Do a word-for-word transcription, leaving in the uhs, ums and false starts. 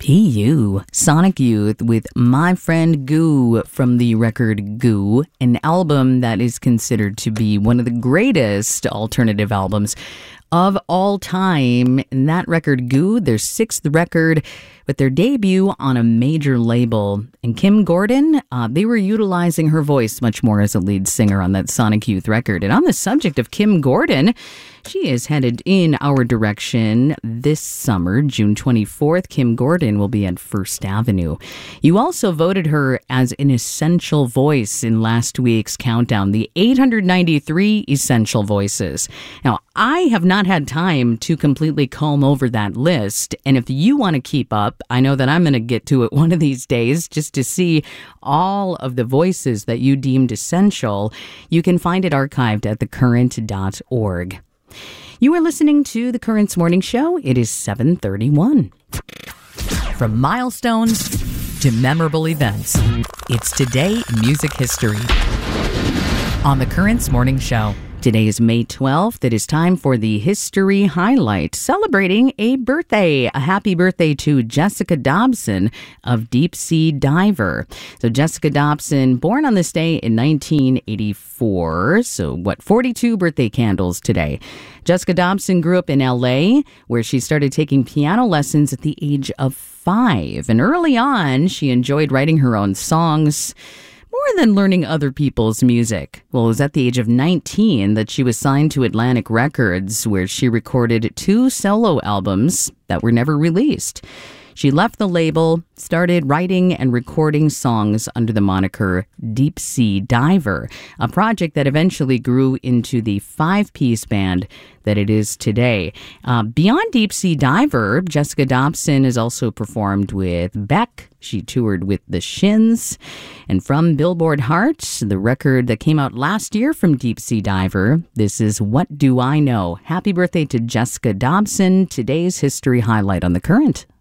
P U, Sonic Youth with My Friend Goo from the record Goo, an album that is considered to be one of the greatest alternative albums of all time. And that record, Goo, their sixth record, with their debut on a major label. And Kim Gordon, uh, they were utilizing her voice much more as a lead singer on that Sonic Youth record. And on the subject of Kim Gordon, she is headed in our direction this summer, June twenty-fourth. Kim Gordon will be at First Avenue. You also voted her as an essential voice in last week's countdown, the eight hundred ninety-three essential voices. Now, I have not had time to completely comb over that list, and if you want to keep up, I know that I'm going to get to it one of these days just to see all of the voices that you deemed essential. You can find it archived at the current dot org. You are listening to The Currents Morning Show. It is seven thirty-one. From milestones to memorable events, it's Today in Music History on The Currents Morning Show. Today is May twelfth. It is time for the History Highlight, celebrating a birthday. A happy birthday to Jessica Dobson of Deep Sea Diver. So Jessica Dobson, born on this day in nineteen eighty-four. So what, forty-two birthday candles today. Jessica Dobson grew up in L A, where she started taking piano lessons at the age of five. And early on, she enjoyed writing her own songs, more than learning other people's music. Well, it was at the age of nineteen that she was signed to Atlantic Records, where she recorded two solo albums that were never released. She left the label, started writing and recording songs under the moniker Deep Sea Diver, a project that eventually grew into the five-piece band that it is today. Uh, beyond Deep Sea Diver, Jessica Dobson has also performed with Beck. She toured with the Shins. And from Billboard Heart, the record that came out last year from Deep Sea Diver, this is What Do I Know? Happy birthday to Jessica Dobson, today's History Highlight on The Current.